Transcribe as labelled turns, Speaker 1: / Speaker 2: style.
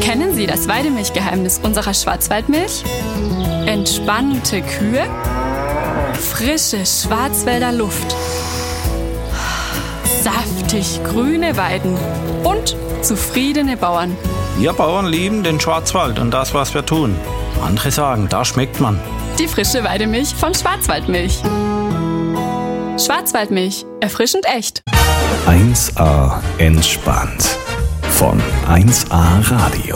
Speaker 1: Kennen Sie das Weidemilchgeheimnis unserer Schwarzwaldmilch? Entspannte Kühe, frische Schwarzwälder Luft, saftig grüne Weiden und zufriedene Bauern.
Speaker 2: Wir Bauern lieben den Schwarzwald und das, was wir tun. Andere sagen, da schmeckt man.
Speaker 1: Die frische Weidemilch von Schwarzwaldmilch. Schwarzwaldmilch, erfrischend echt.
Speaker 3: 1A entspannt von 1A Radio.